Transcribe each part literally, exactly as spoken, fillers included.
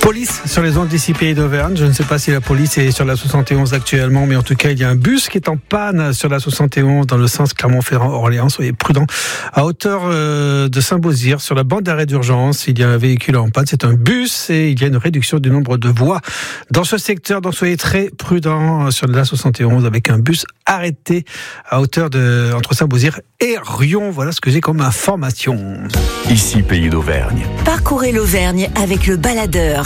Police sur les ondes d'ici Pays d'Auvergne. Je ne sais pas si la police est sur la soixante et onze actuellement, mais en tout cas, il y a un bus qui est en panne sur la soixante et onze dans le sens Clermont-Ferrand-Orléans. Soyez prudents. À hauteur euh, de Saint-Beauzire, sur la bande d'arrêt d'urgence, il y a un véhicule en panne. C'est un bus et il y a une réduction du nombre de voies dans ce secteur. Donc soyez très prudents sur la soixante et onze avec un bus arrêté à hauteur de entre Saint-Beauzire et Rion. Voilà ce que j'ai comme information. Ici Pays d'Auvergne. Parcourez l'Auvergne avec le baladeur.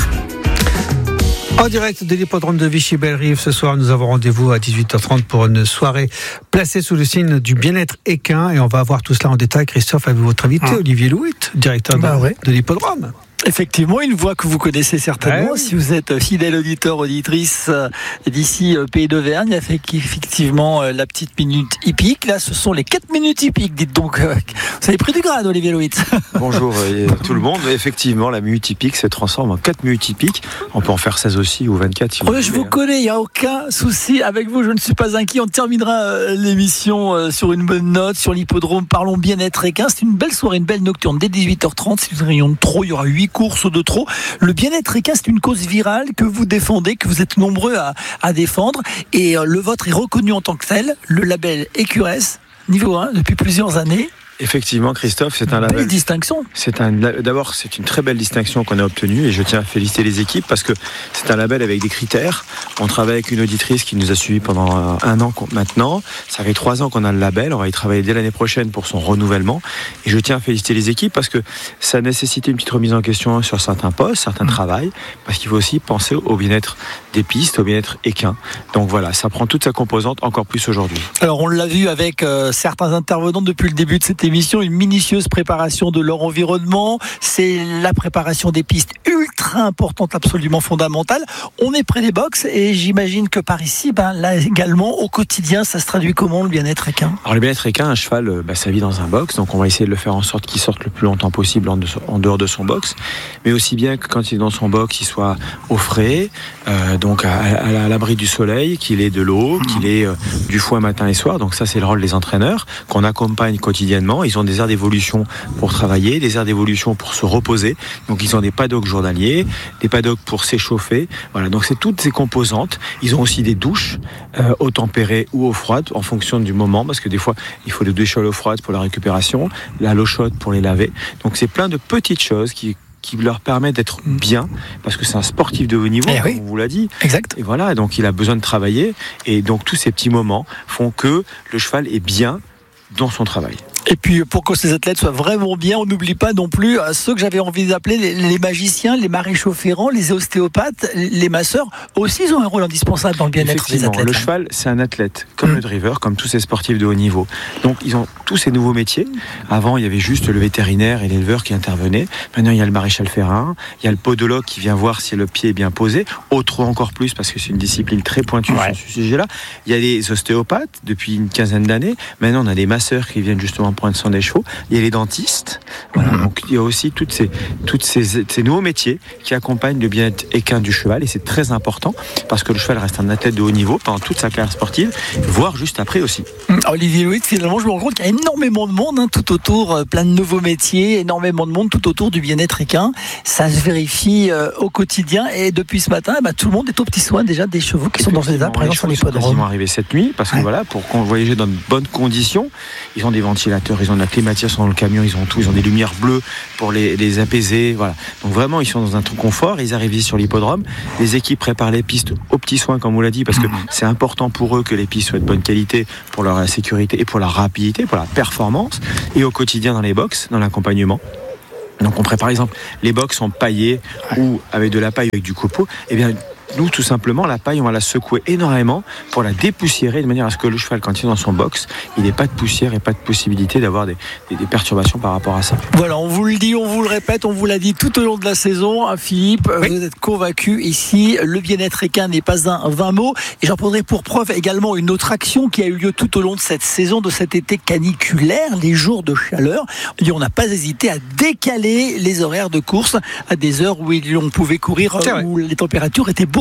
En direct de l'hippodrome de Vichy-Belle-Rive, ce soir, nous avons rendez-vous à dix-huit heures trente pour une soirée placée sous le signe du bien-être équin. Et on va voir tout cela en détail, Christophe, avec votre invité, ah. Olivier Louit, directeur bah de, ouais. de l'hippodrome. Effectivement, une voix que vous connaissez certainement, ouais. si vous êtes fidèle auditeur, auditrice d'ici Pays d'Auvergne, avec effectivement la petite minute hippique. Là, ce sont les quatre minutes hippiques, dites donc. Vous avez pris du grade, Olivier Louit. Bonjour tout le monde. Effectivement, la minute hippique se transforme en quatre minutes hippiques. On peut en faire seize aussi ou vingt-quatre. Si vous oh, je vous connais, il n'y a aucun souci avec vous. Je ne suis pas inquiet. On terminera l'émission sur une bonne note, sur l'hippodrome. Parlons bien-être équin. C'est une belle soirée, une belle nocturne. Dès dix-huit heures trente, si vous avez de trop, il y aura huit courses de trop. Le bien-être équin, c'est une cause virale que vous défendez, que vous êtes nombreux à, à défendre. Et le vôtre est reconnu en tant que tel. Le label E Q S, niveau un, depuis plusieurs années. Effectivement, Christophe, c'est un label. Belle distinction. C'est un, d'abord, c'est une très belle distinction qu'on a obtenue et je tiens à féliciter les équipes parce que c'est un label avec des critères. On travaille avec une auditrice qui nous a suivis pendant un an maintenant. Ça fait trois ans qu'on a le label. On va y travailler dès l'année prochaine pour son renouvellement. Et je tiens à féliciter les équipes parce que ça nécessite une petite remise en question sur certains postes, certains mmh. travails, parce qu'il faut aussi penser au bien-être des pistes, au bien-être équin. Donc voilà, ça prend toute sa composante encore plus aujourd'hui. Alors on l'a vu avec euh, certains intervenants depuis le début de cette émission, une minutieuse préparation de leur environnement, c'est la préparation des pistes ultra importante, absolument fondamentale. On est près des box et j'imagine que par ici, ben, là également, au quotidien, ça se traduit comment le bien-être équin ? Alors le bien-être équin, un cheval, bah, ça vit dans un box, donc on va essayer de le faire en sorte qu'il sorte le plus longtemps possible en, de, en dehors de son box, mais aussi bien que quand il est dans son box, il soit au frais, euh, donc à, à, à l'abri du soleil, qu'il ait de l'eau, qu'il ait euh, du foin matin et soir, donc ça c'est le rôle des entraîneurs, qu'on accompagne quotidiennement. Ils ont des aires d'évolution pour travailler, des aires d'évolution pour se reposer, donc ils ont des paddocks journaliers, des paddocks pour s'échauffer, voilà, donc c'est toutes ces composantes. Ils ont aussi des douches, euh, eau tempérée ou eau froide, en fonction du moment, parce que des fois il faut des douches à l'eau froide pour la récupération, la l'eau chaude pour les laver, donc c'est plein de petites choses qui qui leur permet d'être bien, parce que c'est un sportif de haut niveau, eh oui. comme on vous l'a dit. Exact. Et voilà, donc il a besoin de travailler, et donc tous ces petits moments font que le cheval est bien dans son travail. Et puis pour que ces athlètes soient vraiment bien, on n'oublie pas non plus ceux que j'avais envie d'appeler les, les magiciens, les maréchaux ferrants, les ostéopathes, les masseurs. Aussi, ils ont un rôle indispensable dans le bien-être des athlètes. Le cheval, c'est un athlète, comme mmh. le driver, comme tous ces sportifs de haut niveau. Donc ils ont tous ces nouveaux métiers. Avant, il y avait juste le vétérinaire et l'éleveur qui intervenaient. Maintenant, il y a le maréchal ferrant, il y a le podologue qui vient voir si le pied est bien posé. Autre encore plus, parce que c'est une discipline très pointue ouais. sur ce sujet-là. Il y a les ostéopathes depuis une quinzaine d'années. Maintenant, on a des masseurs qui viennent justement prendre soin des chevaux. Il y a les dentistes. Voilà. Mmh. Donc il y a aussi toutes ces, toutes ces, ces nouveaux métiers qui accompagnent le bien-être équin du cheval, et c'est très important parce que le cheval reste un athlète de haut niveau pendant toute sa carrière sportive, voire juste après aussi. Mmh. Olivier Louis, finalement, je me rends compte qu'il y a énormément de monde hein, tout autour, euh, plein de nouveaux métiers, énormément de monde tout autour du bien-être équin. Ça se vérifie euh, au quotidien, et depuis ce matin, bah, tout le monde est au petit soin déjà des chevaux qui sont dans les états présents sur l'hippodrome. Ils sont arrivés cette nuit parce que ouais. voilà, pour voyager dans de bonnes conditions, ils ont des ventilateurs, ils ont la climatisation dans le camion, ils ont tout, ils ont des lumières bleues pour les, les apaiser, voilà. Donc vraiment, ils sont dans un truc confort, ils arrivent ici sur l'hippodrome, les équipes préparent les pistes aux petits soins, comme on l'a dit, parce que c'est important pour eux que les pistes soient de bonne qualité pour leur sécurité et pour la rapidité, pour la performance, et au quotidien dans les box, dans l'accompagnement. Donc on prépare, par exemple, les box sont paillés ou avec de la paille avec du copeau, et bien nous, tout simplement, la paille, on va la secouer énormément pour la dépoussiérer de manière à ce que le cheval, quand il est dans son box, il n'ait pas de poussière et pas de possibilité d'avoir des, des, des perturbations par rapport à ça. Voilà, on vous le dit, on vous le répète, on vous l'a dit tout au long de la saison. Philippe, oui. Vous êtes convaincu ici, le bien-être équin n'est pas un vain mot. Et j'en prendrai pour preuve également une autre action qui a eu lieu tout au long de cette saison, de cet été caniculaire, les jours de chaleur. On n'a pas hésité à décaler les horaires de course à des heures où on pouvait courir, où les températures étaient beaucoup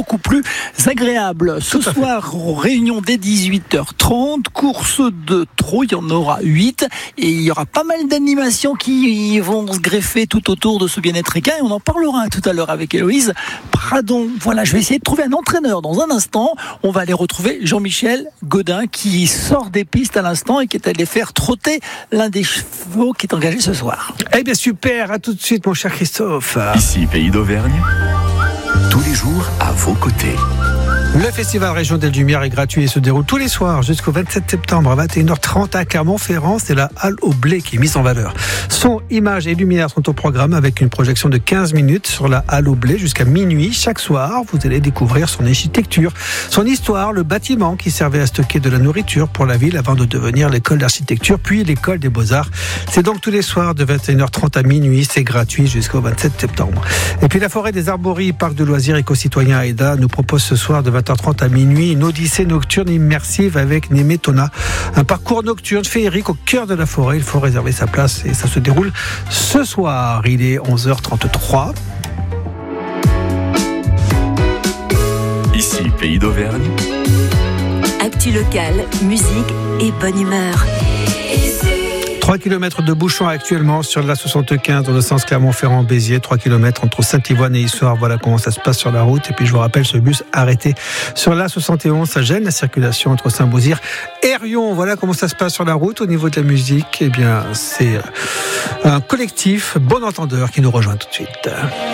beaucoup plus agréable. Ce Tout à soir, réunion dès dix-huit heures trente, course de trot, il y en aura huit et il y aura pas mal d'animations qui vont se greffer tout autour de ce bien-être équin et on en parlera tout à l'heure avec Héloïse Pradon. Voilà, je vais essayer de trouver un entraîneur dans un instant. On va aller retrouver Jean-Michel Godin qui sort des pistes à l'instant et qui est allé faire trotter l'un des chevaux qui est engagé ce soir. Eh bien super, à tout de suite mon cher Christophe. Ici, Pays d'Auvergne, tous les jours à vos côtés. Le Festival Région des Lumières est gratuit et se déroule tous les soirs jusqu'au vingt-sept septembre à vingt et une heures trente à Clermont-Ferrand. C'est la Halle au Blé qui est mise en valeur. Son, images et lumière sont au programme avec une projection de quinze minutes sur la Halle au Blé jusqu'à minuit. Chaque soir, vous allez découvrir son architecture, son histoire, le bâtiment qui servait à stocker de la nourriture pour la ville avant de devenir l'école d'architecture, puis l'école des Beaux-Arts. C'est donc tous les soirs de vingt et une heures trente à minuit. C'est gratuit jusqu'au vingt-sept septembre. Et puis la forêt des Arbories, parc de loisirs éco-citoyen Aida, nous propose ce soir de vingt heures trente à minuit une odyssée nocturne immersive avec Nemetona, un parcours nocturne féerique au cœur de la forêt. Il faut réserver sa place et ça se déroule ce soir. Il est onze heures trente-trois. Ici, Pays d'Auvergne. Actu locale, musique et bonne humeur. trois kilomètres de bouchons actuellement sur la soixante-quinze dans le sens Clermont-Ferrand-Béziers. trois kilomètres entre Saint-Yvoine et Issoire. Voilà comment ça se passe sur la route. Et puis je vous rappelle, ce bus arrêté sur la soixante et onze, ça gêne la circulation entre Saint-Beauzire et Rion. Voilà comment ça se passe sur la route. Au niveau de la musique, eh bien, c'est un collectif Bon Entendeur qui nous rejoint tout de suite.